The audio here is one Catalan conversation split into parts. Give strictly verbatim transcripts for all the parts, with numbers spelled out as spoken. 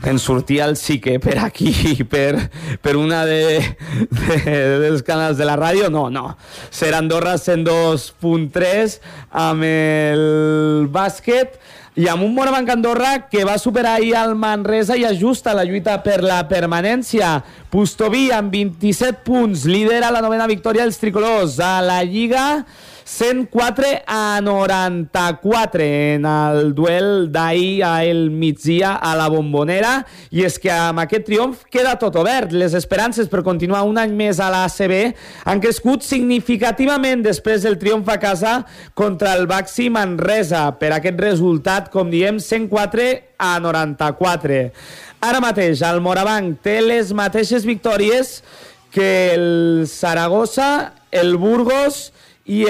en sortia el Sique per aquí, per, per una de, de, dels canals de la ràdio. No, no. Ser Andorra cent dos punt tres amb el bàsquet i amb un Morabanc Andorra que va superar ahir el Manresa i ajusta la lluita per la permanència. Pustoví amb vint-i-set punts lidera la novena victòria dels tricolors a la Lliga, cent quatre a noranta-quatre en el duel d'ahir al migdia a la Bombonera, i és que amb aquest triomf queda tot obert. Les esperances per continuar un any més a la A C B han crescut significativament després del triomf a casa contra el Baxi Manresa. Per aquest resultat, com diem, cent quatre a noranta-quatre. Ara mateix el Morabanc té les mateixes victòries que el Saragossa, el Burgos i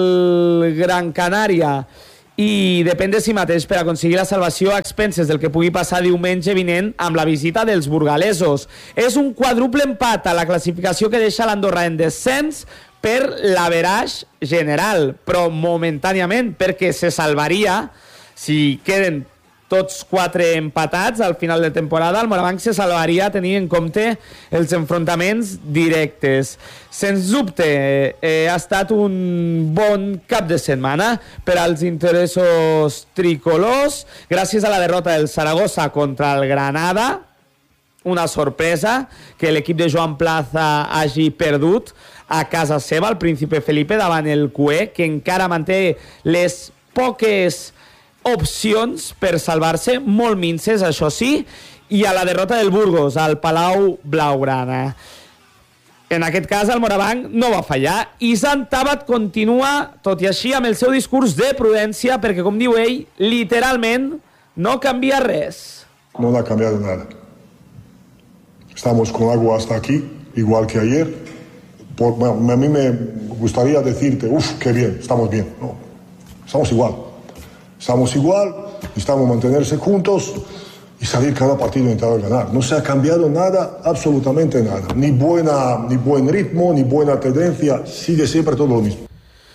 el Gran Canària, i depèn de si mateix per aconseguir la salvació a expenses del que pugui passar diumenge vinent amb la visita dels burgalesos. És un quadruple empat a la classificació que deixa l'Andorra en descens per l'averaix general, però momentàniament, perquè se salvaria si queden tots quatre empatats al final de temporada. El Morabanc se salvaria tenint en compte els enfrontaments directes. Sens dubte, eh, ha estat un bon cap de setmana per als interessos tricolors, gràcies a la derrota del Saragossa contra el Granada. Una sorpresa que l'equip de Joan Plaza hagi perdut a casa seva, el Príncipe Felipe, davant el Cué, que encara manté les poques opcions per salvar-se, molt minces, això sí, i a la derrota del Burgos al Palau Blaugrana. En aquest cas el Morabanc no va fallar i Sant Tabat continua, tot i així, amb el seu discurs de prudència, perquè, com diu ell, literalment no canvia res. No ha cambiado nada. Estamos con agua hasta aquí, igual que ayer. Por, bueno, a mí me gustaría decirte, uff, qué bien, estamos bien. No, estamos igual. Estamos igual, necesitamos mantenerse juntos y salir cada partido e intentar ganar. No se ha cambiado nada, absolutamente nada. Ni buena, ni buen ritmo, ni buena tendencia. Sigue siempre todo lo mismo.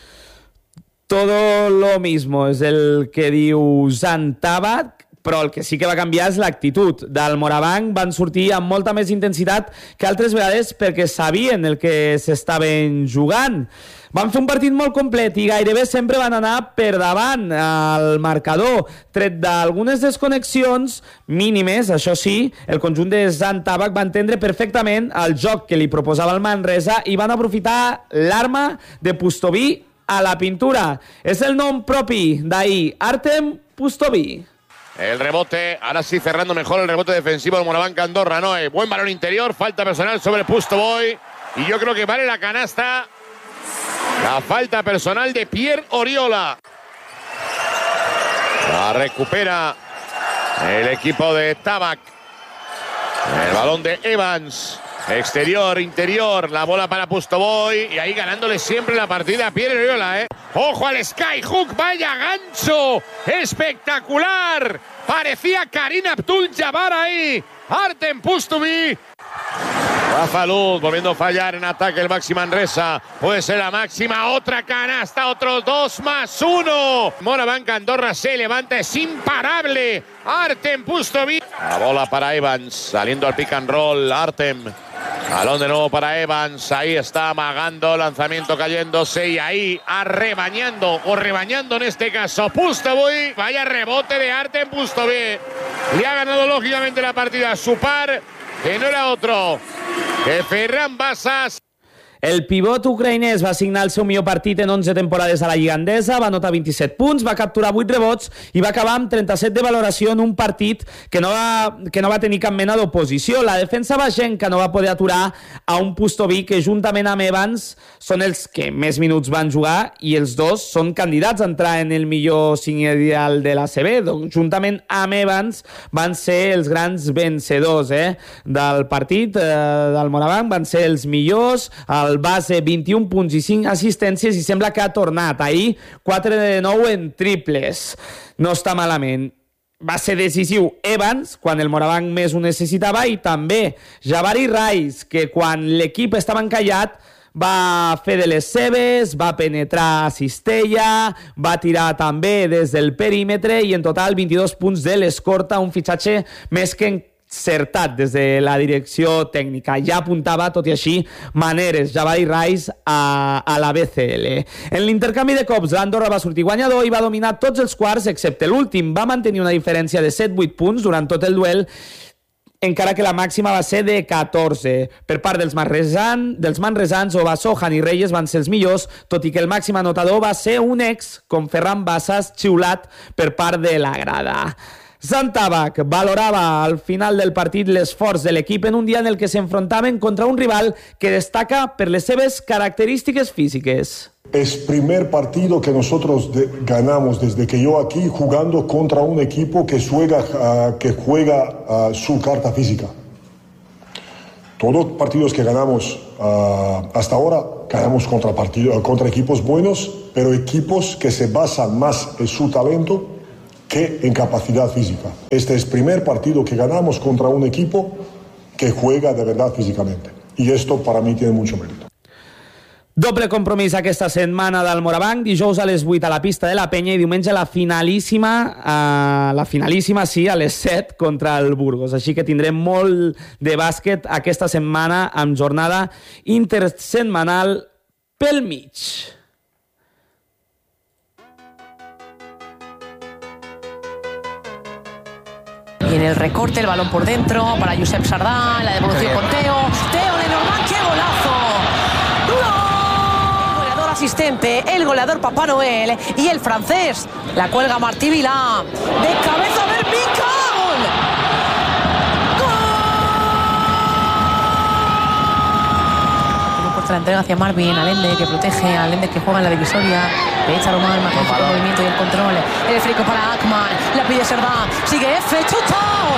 Todo lo mismo és el que diu Sant Tabat, però el que sí que va canviar és l'actitud. Del Morabanc van sortir amb molta més intensitat que altres vegades perquè sabien el que s'estaven jugant. Van fer un partit molt complet i gairebé sempre van anar per davant al marcador. Tret d'algunes desconnexions mínimes, això sí, el conjunt de Sant Tabac va entendre perfectament el joc que li proposava el Manresa i van aprofitar l'arma de Pustoví a la pintura. És el nom propi d'ahir, Artem Pustoví. El rebote, ahora sí cerrando mejor el rebote defensivo del Morabanc Andorra, ¿no? Eh, buen balón interior, falta personal sobre Pustovoy y yo creo que vale la canasta. La falta personal de Pierre Oriola. La recupera el equipo de Tabac. El balón de Evans. Exterior, interior, la bola para Pustovoy y ahí ganándole siempre la partida a Pierre Oriola, ¿eh? ¡Ojo al Skyhook! ¡Vaya gancho! ¡Espectacular! Parecía Karim Abdul-Jabbar ahí. Artem Pustoví. Rafa Luz volviendo a fallar en ataque el Baxi Manresa. Puede ser la máxima. Otra canasta, otros dos más uno. Morabanc Andorra se levanta, es imparable. Artem Pustoví. La bola para Evans, saliendo al pick and roll. Artem. Balón de nuevo para Evans. Ahí está amagando, lanzamiento cayéndose y ahí arrebañando o rebañando en este caso Pustoví. Vaya rebote de Artem Pustoví. Le ha ganado lógicamente la partida a su par, que no era otro que Ferran Bassas. El pivot ucraïnès va signar el seu millor partit en onze temporades a la Lliga Endesa, va anotar vint-i-set punts, va capturar vuit rebots i va acabar amb trenta-set de valoració en un partit que no va, que no va tenir cap mena d'oposició. La defensa bagenca no va poder aturar a un Pustoví que juntament amb Evans són els que més minuts van jugar i els dos són candidats a entrar en el millor cinc ideal de l'A C B. Doncs, juntament amb Evans van ser els grans vencedors eh, del partit eh, del Morabanc, van ser els millors. El base, vint-i-un punts i cinc assistències i sembla que ha tornat. Ahir, quatre de nou en triples. No està malament. Va ser decisiu Evans, quan el Morabanc més ho necessitava, i també Jabari Rice, que quan l'equip estava encallat va fer de les seves, va penetrar a cistella, va tirar també des del perímetre i en total vint-i-dos punts de l'escorta, un fitxatge més que encertat des de la direcció tècnica. Ja apuntava, tot i així, maneres, Javari Rice a, a la B C L. En l'intercanvi de cops, l'Andorra va sortir guanyador i va dominar tots els quarts, excepte l'últim. Va mantenir una diferència de set vuit punts durant tot el duel, encara que la màxima va ser de catorze. Per part dels, manresan, dels manresans, Obasohan i Reyes van ser els millors, tot i que el màxim anotador va ser un ex, com Ferran Bassas, xiulat per part de la grada. Zantabak valorava al final del partit l'esforç de l'equip en un dia en el que s'enfrontaven contra un rival que destaca per les seves característiques físiques. Es primer partido que nosotros de, ganamos desde que yo aquí jugando contra un equipo que juega, uh, que juega uh, su carta física. Todos los partidos que ganamos uh, hasta ahora ganamos contra, partido, contra equipos buenos, pero equipos que se basan más en su talento que en capacidad física. Este es el primer partido que ganamos contra un equipo que juega de verdad físicamente. Y esto para mí tiene mucho mérito. Doble compromís aquesta setmana del Morabanc, dijous a les vuit a la pista de la Penya i diumenge la finalíssima, uh, la finalíssima sí, a les set contra el Burgos. Així que tindrem molt de bàsquet aquesta setmana amb jornada intersetmanal pel mig. Y en el recorte, el balón por dentro para Josep Sardà, la devolución con Teo. Teo Lenormand, ¡qué golazo! ¡Gol! El goleador asistente, el goleador Papá Noel y el francés. La cuelga Martí Vilà. De cabeza, a ver, Mica. ¡Gol! ¡Gol! La entrega hacia Marvin, Allende que protege, Allende que juega en la divisoria. Derecha Román, magnífico el movimiento y el control. El frico para Akman, la pide Serdá, sigue F, chuta, gol.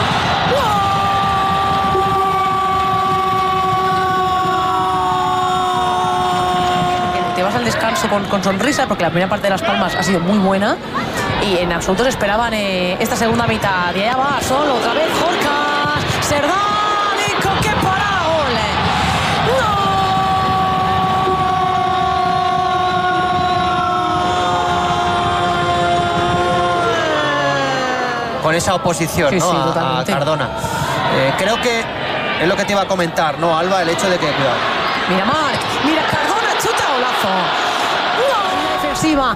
¡Gol! Te vas al descanso con, con sonrisa porque la primera parte de Las Palmas ha sido muy buena y en absoluto se esperaban eh, esta segunda mitad. Y allá va, solo, otra vez, Jorcas, Serdá, Nico, que para, gol. Con esa oposición, sí, ¿no? Sí, a, a Cardona. Eh, creo que es lo que te iba a comentar, ¿no, Alba? El hecho de que... Cuidado. Mira Marc, mira Cardona, chuta, golazo. ¡Wow! Defensiva.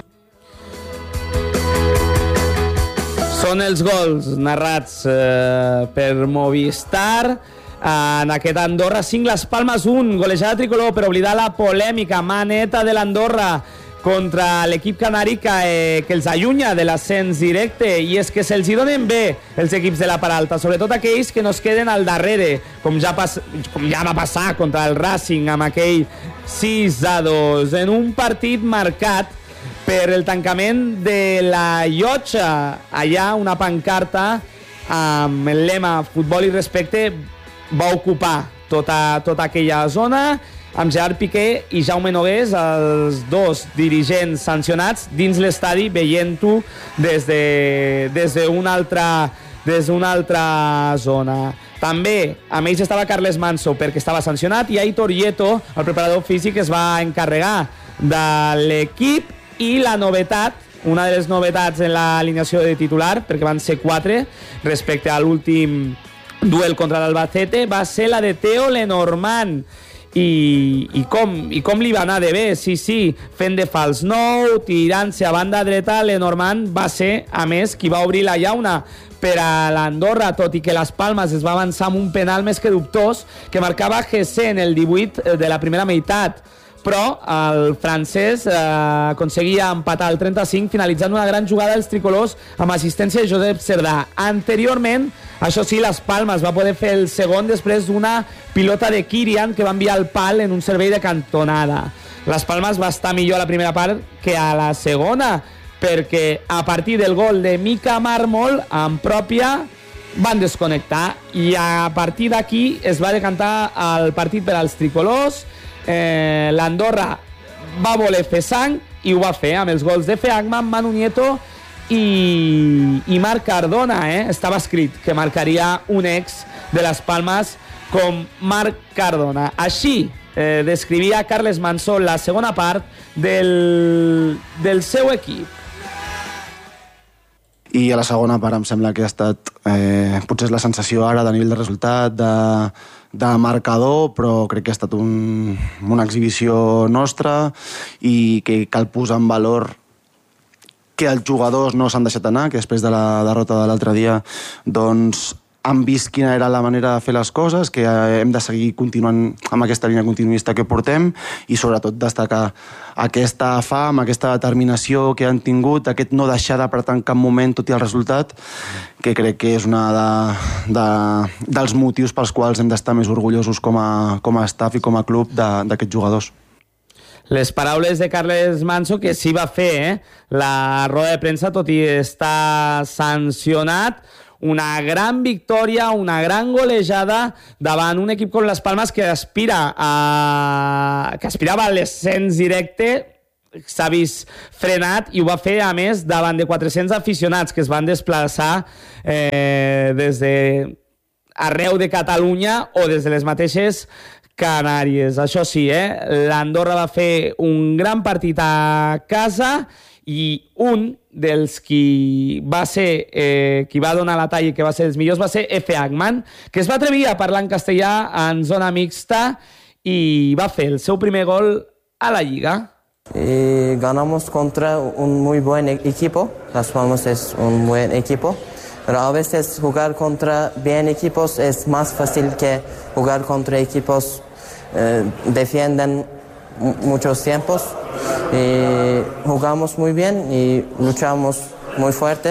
Són els gols narrats eh, per Movistar. En aquest Andorra cinc, Las Palmas un. Golejada tricolor per oblidar la polèmica maneta de l'Andorra contra l'equip canari que, eh, que els allunya de l'ascens directe, i és que se'ls hi donen bé els equips de la part alta, sobretot aquells que no es queden al darrere, com ja, pas, com ja va passar contra el Racing amb aquell sis a dos, en un partit marcat per el tancament de la llotja. Allà una pancarta amb el lema Futbol i respecte va ocupar tota, tota aquella zona, amb Gerard Piqué i Jaume Nogués, els dos dirigents sancionats, dins l'estadi, veient-ho des de, des d'una altra, des d'una altra zona. També amb ells estava Carles Manso perquè estava sancionat, i Aitor Yeto, el preparador físic, es va encarregar de l'equip. I la novetat, una de les novetats en l'alineació de titular, perquè van ser quatre respecte a l'últim duel contra l'Albacete, va ser la de Teo Lenormand. I, i, com, i com li va anar de bé, sí, sí, fent de fals nou, tirant-se a banda dreta. Lenormand va ser, a més, qui va obrir la llauna per a l'Andorra, tot i que Las Palmas es va avançar amb un penal més que dubtós que marcava Gessé en el divuit de la primera meitat. Però el francès eh, aconseguia empatar el trenta-cinc, finalitzant una gran jugada dels tricolors amb assistència de Josep Serdà. Anteriorment, això sí, Las Palmas va poder fer el segon després d'una pilota de Kirian que va enviar al pal en un servei de cantonada. Las Palmas va estar millor a la primera part que a la segona, perquè a partir del gol de Mika Marmol en pròpia van desconnectar, i a partir d'aquí es va decantar el partit per als tricolors. Eh, L'Andorra va voler fer sang i ho va fer amb els gols de Feagman, Manu Nieto i, i Marc Cardona. Eh? Estava escrit que marcaria un ex de Las Palmas com Marc Cardona. Així eh, descrivia Carles Manso la segona part del, del seu equip. i a la segona part em sembla que ha estat eh, potser és la sensació ara de nivell de resultat, de, de marcador, però crec que ha estat un, una exhibició nostra i que cal posar en valor que els jugadors no s'han deixat anar, que després de la derrota de l'altre dia doncs han vist quina era la manera de fer les coses, que hem de seguir continuant amb aquesta línia continuista que portem i sobretot destacar aquesta fam, aquesta determinació que han tingut, aquest no deixar d'apretar en cap moment tot i el resultat, que crec que és una de, de, dels motius pels quals hem d'estar més orgullosos com a, com a staff i com a club d'aquests jugadors. Les paraules de Carles Manso, que sí va fer eh? la roda de premsa, tot i estar sancionat. Una gran victòria, una gran golejada davant un equip com les Palmes que aspira a... que aspirava a l'ascens directe, s'ha vist frenat i ho va fer a més davant de quatre-cents aficionats que es van desplaçar eh, des de arreu de Catalunya o des de les mateixes Canàries. Això sí, eh? l'Andorra va fer un gran partit a casa i un dels qui va ser eh, qui va donar la talla i que va ser els millors va ser Efe Agman, que es va atrevir a parlar en castellà en zona mixta y va a hacer el seu primer gol a la Liga. Y ganamos contra un muy buen equipo. Las Palmas es un buen equipo, pero a veces jugar contra bien equipos es más fácil que jugar contra equipos eh, defienden muchos tiempos. Y jugamos muy bien y luchamos muy fuerte.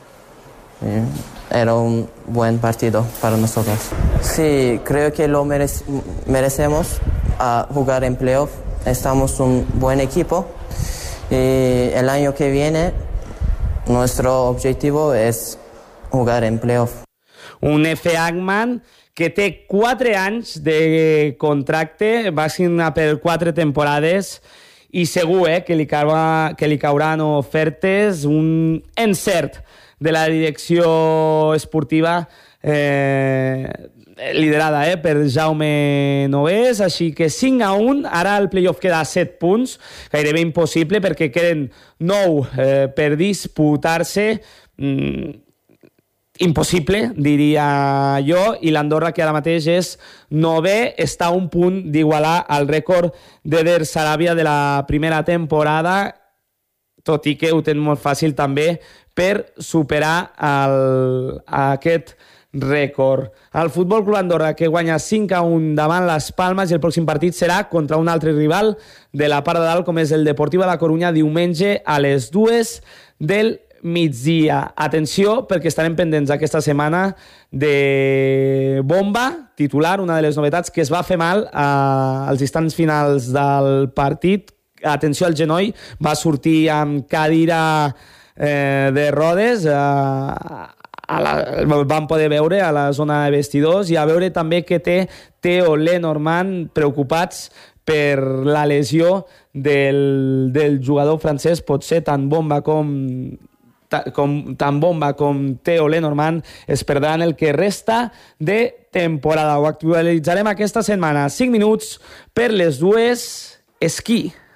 Y era un buen partido para nosotros. Sí, creo que lo merece, merecemos a jugar en playoff. Estamos un buen equipo y el año que viene nuestro objetivo es jugar en playoff. Un Efe Agman que té quatre anys de contracte, va signar per quatre temporades i segur eh, que, li caurà, que li cauran ofertes, un encert de la direcció esportiva eh, liderada eh, per Jaume Nogués, així que cinc a un, ara el playoff queda a set punts, gairebé impossible perquè queden nou eh, per disputar-se, mm, impossible, diria jo, i l'Andorra, que ara mateix és novè, està a un punt d'igualar el rècord d'Eder Sarabia de la primera temporada, tot i que ho tenen molt fàcil també per superar el, aquest rècord. El Futbol Club Andorra, que guanya cinc a un davant les Palmes, i el pròxim partit serà contra un altre rival de la part de dalt, com és el Deportiu de la Corunya, diumenge a les dues del migdia. Atenció, perquè estarem pendents aquesta setmana de Bomba, titular, una de les novetats que es va fer mal eh, als instants finals del partit. Atenció al genoll, va sortir amb cadira eh, de rodes, eh, a la, el vam poder veure a la zona de vestidors, i a veure també que té Theo Lenormand preocupats per la lesió del, del jugador francès. Potser tant Bomba com Com, tant Bomba com Theo Lenormand es perdran el que resta de temporada. Ho actualitzarem aquesta setmana. cinc minuts per les dues. Esquí.